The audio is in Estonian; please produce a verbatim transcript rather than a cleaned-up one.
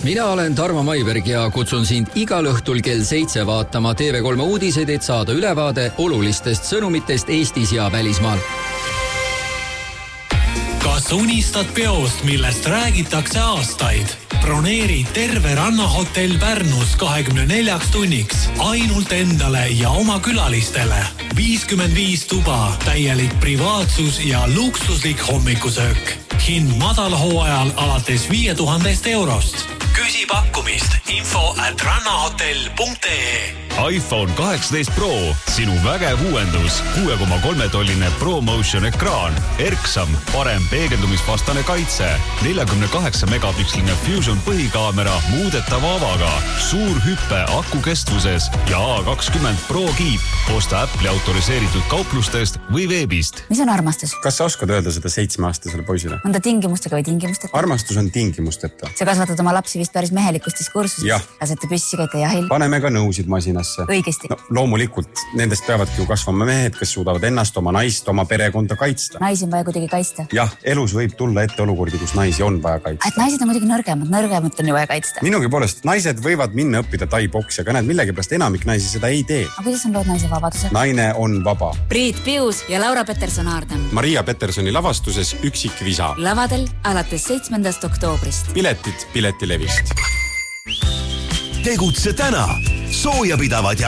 Mina olen Tarmo Maiberg ja kutsun sind igal õhtul kell seitse vaatama T V kolme uudiseid, et saada ülevaade olulistest sõnumitest Eestis ja välismaal. Kas unistad peost, millest räägitakse aastaid? Broneeri terve rannahotell Pärnus kahekümne neljaks tunniks ainult endale ja oma külalistele. viiskümmend viis tuba, täielik privaatsus ja luksuslik hommikusöök. Hind madalhooajal alates viie tuhandest eurost. Küsi pakkumist info at rannahotell punkt ee. iPhone kaheksateist Pro, sinu vägev uuendus, kuue koma kolme tolline ProMotion ekraan, erksam, parem peegeldumisvastane kaitse, neljakümne kaheksa megapiksline Fusion põhikaamera muudetava avaga, suur hüppe aku kestvuses ja A kakskümmend Pro kiip. Osta Apple'i autoriseeritud kauplustest või veebist. Mis on armastus? Kas sa oskad öelda seda seitsmeaastasele poisile? On ta tingimustega või tingimusteta? Armastus on tingimusteta. Sa kasvatad oma lapsi vist päris mehelikus diskursuses. Jah. Lasete püssi käite jahil. Paneme ka nõusid masinasse. Õigesti. No, loomulikult, nendest peavadki ju kasvama mehed, kes suudavad ennast, oma naist, oma perekonda kaitsta. Naisi on vaja kuidagi kaitsta. Jah, elus võib tulla ette olukordi, kus naisi on vaja kaitsta. Et naised on muidugi nõrgemad, nõrgemad on ju vaja kaitsta. Minugi poolest, naised võivad minna õppida tai-boksi, aga näed, millegipärast enamik naisi seda ei tee. Aga kuidas on lood naise vabadusega? Naine on vaba. Priit Pius ja Laura Peterson-Aardem. Maria Petersoni lavastuses Üksik visa. Lavadel alates seitsmendast oktoobrist. Piletid Piletilevist. Tegutse täna. Soojapidavad ja